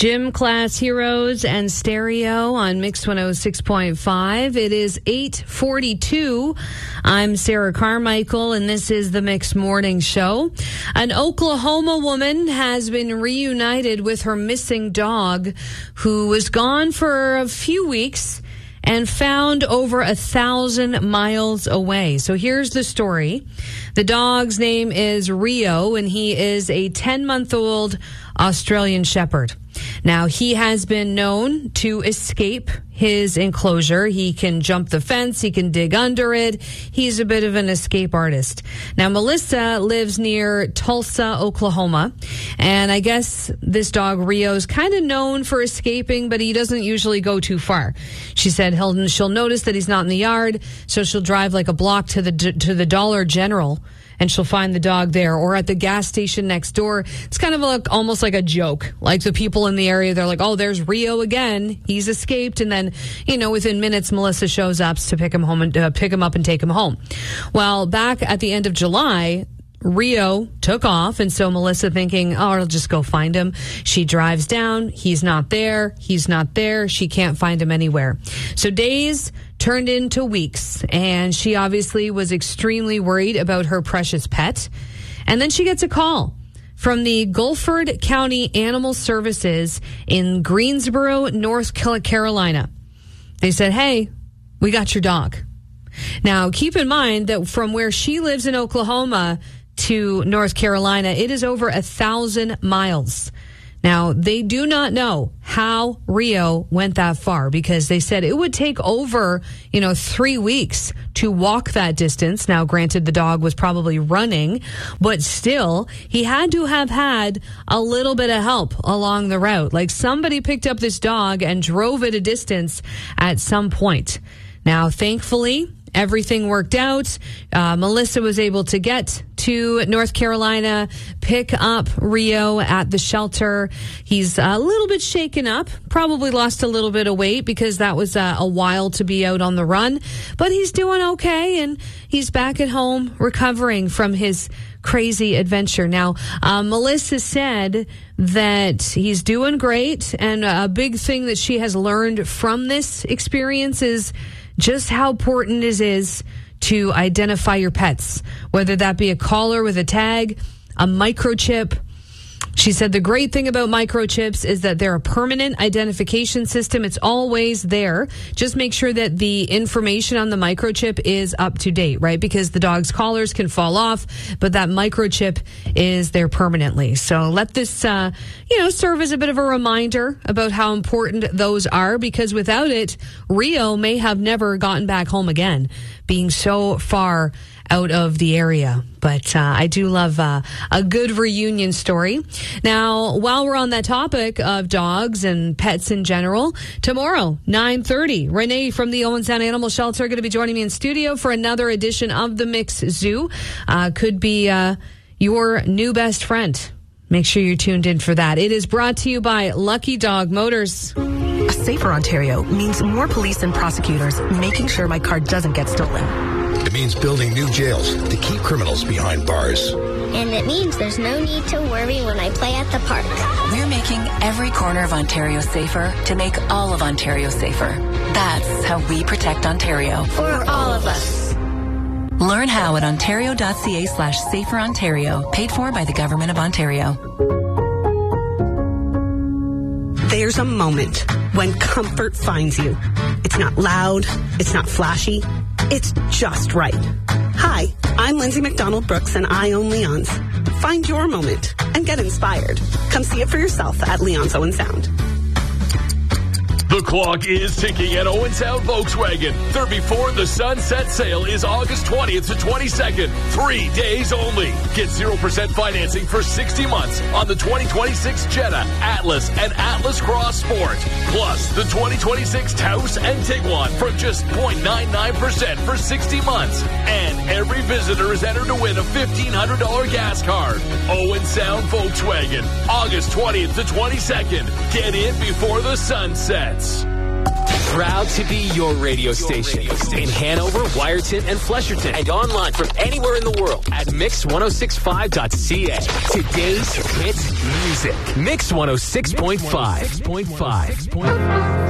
Gym Class Heroes and Stereo on Mix 106.5. It is 8:42. I'm Sarah Carmichael, and this is the Mix Morning Show. An Oklahoma woman has been reunited with her missing dog, who was gone for a few weeks and found over 1,000 miles away. So here's the story. The dog's name is Rio, and he is a 10-month-old Australian Shepherd. Now, he has been known to escape his enclosure. He can jump the fence. He can dig under it. He's a bit of an escape artist. Now, Melissa lives near Tulsa, Oklahoma. And I guess this dog, Rio, is kind of known for escaping, but he doesn't usually go too far. She said she'll notice that he's not in the yard, so she'll drive like a block to the Dollar General, and she'll find the dog there, or at the gas station next door. It's kind of almost like a joke. Like the people in the area, they're like, oh, there's Rio again. He's escaped. And then, within minutes, Melissa shows up to pick him up and take him home. Well, back at the end of July, Rio took off, and so Melissa thinking, oh, I'll just go find him. She drives down. He's not there. He's not there. She can't find him anywhere. So days turned into weeks, and she obviously was extremely worried about her precious pet. And then she gets a call from the Guilford County Animal Services in Greensboro, North Carolina. They said, hey, we got your dog. Now, keep in mind that from where she lives in Oklahoma to North Carolina, it is over 1,000 miles. Now, they do not know how Rio went that far, because they said it would take over, 3 weeks to walk that distance. Now, granted, the dog was probably running, but still, he had to have had a little bit of help along the route. Like somebody picked up this dog and drove it a distance at some point. Now, thankfully, everything worked out. Melissa was able to get to North Carolina, pick up Rio at the shelter. He's a little bit shaken up, probably lost a little bit of weight because that was a while to be out on the run, but he's doing okay, and he's back at home recovering from his crazy adventure. Now, Melissa said that he's doing great, and a big thing that she has learned from this experience is just how important it is to identify your pets, whether that be a collar with a tag, a microchip. She said the great thing about microchips is that they're a permanent identification system. It's always there. Just make sure that the information on the microchip is up to date, right? Because the dog's collars can fall off, but that microchip is there permanently. So let this, serve as a bit of a reminder about how important those are, because without it, Rio may have never gotten back home again, being so far out of the area. But I do love a good reunion story. Now, while we're on that topic of dogs and pets in general, tomorrow, 9:30, Renee from the Owen Sound Animal Shelter are going to be joining me in studio for another edition of the Mix Zoo. Could be your new best friend. Make sure you're tuned in for that. It is brought to you by Lucky Dog Motors. A safer Ontario means more police and prosecutors making sure my car doesn't get stolen. It means building new jails to keep criminals behind bars. And it means there's no need to worry when I play at the park. We're making every corner of Ontario safer to make all of Ontario safer. That's how we protect Ontario. For all of us. Learn how at ontario.ca/saferontario, paid for by the Government of Ontario. There's a moment when comfort finds you. It's not loud. It's not flashy. It's just right. Hi, I'm Lindsay McDonald-Brooks, and I own Leon's. Find your moment and get inspired. Come see it for yourself at Leon's Owen Sound. The clock is ticking at Owen Sound Volkswagen. Their Before the Sunset sale is August 20th to 22nd. 3 days only. Get 0% financing for 60 months on the 2026 Jetta, Atlas, and Atlas Cross Sport. Plus, the 2026 Taos and Tiguan from just 0.99% for 60 months. And every visitor is entered to win a $1,500 gas card. Owen Sound Volkswagen. August 20th to 22nd. Get in before the sun sets. Proud to be your radio station in Hanover, Wyerton, and Flesherton, and online from anywhere in the world at mix1065.ca. Today's hit music. Mix 106.5.